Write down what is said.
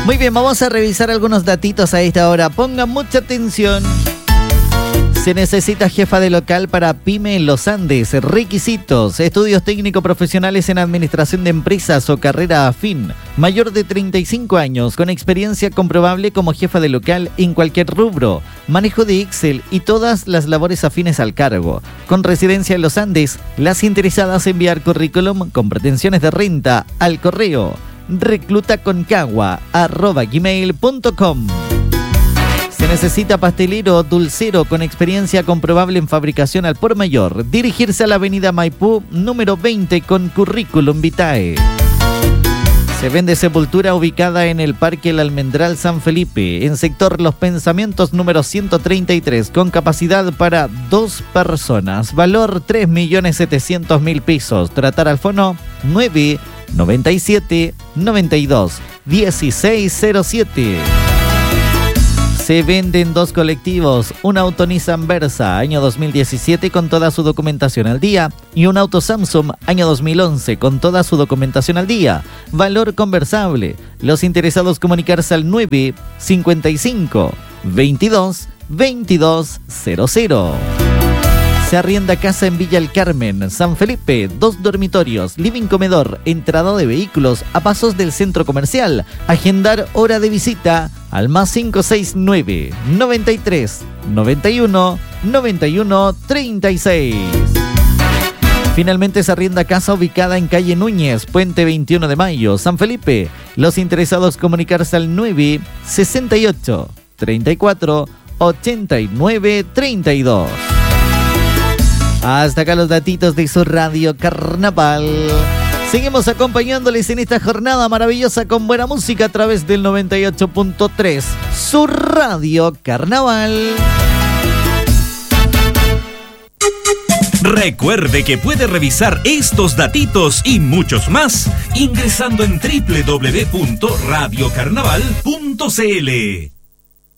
Muy bien, vamos a revisar algunos datitos a esta hora. Pongan mucha atención. Se necesita jefa de local para PYME en los Andes. Requisitos: estudios técnico profesionales en administración de empresas o carrera afín. Mayor de 35 años, con experiencia comprobable como jefa de local en cualquier rubro. Manejo de Excel y todas las labores afines al cargo. Con residencia en los Andes, las interesadas enviar currículum con pretensiones de renta al correo reclutaconcagua@gmail.com. Se necesita pastelero o dulcero con experiencia comprobable en fabricación al por mayor. Dirigirse a la avenida Maipú, número 20, con currículum vitae. Se vende sepultura ubicada en el Parque El Almendral San Felipe, en sector Los Pensamientos número 133, con capacidad para 2 personas. Valor 3.700.000 pesos. Tratar al fono 997 92 1607. Se venden 2 colectivos, un auto Nissan Versa, año 2017, con toda su documentación al día, y un auto Samsung, año 2011, con toda su documentación al día. Valor conversable. Los interesados comunicarse al 955 22 22 00. Se arrienda casa en Villa El Carmen, San Felipe, 2 dormitorios, living comedor, entrada de vehículos a pasos del centro comercial. Agendar hora de visita al +569 93 91 91 36. Finalmente se arrienda casa ubicada en calle Núñez, Puente 21 de Mayo, San Felipe. Los interesados comunicarse al 968 34 89 32. Hasta acá los datitos de su Radio Carnaval. Seguimos acompañándoles en esta jornada maravillosa con buena música a través del 98.3, su Radio Carnaval. Recuerde que puede revisar estos datitos y muchos más ingresando en www.radiocarnaval.cl.